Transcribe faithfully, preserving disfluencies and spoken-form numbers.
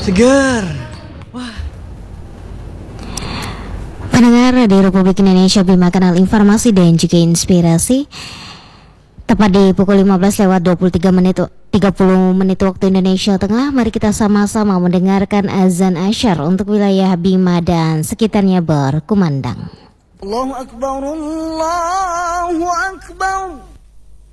Segar. Wah. Pendengar di Republik Indonesia, Bima, kanal informasi dan juga inspirasi. Tepat di pukul lima belas lewat dua puluh tiga menit tiga puluh menit waktu Indonesia Tengah, mari kita sama-sama mendengarkan azan asyar untuk wilayah Bima dan sekitarnya berkumandang. Allahu Akbar, Allahu Akbar.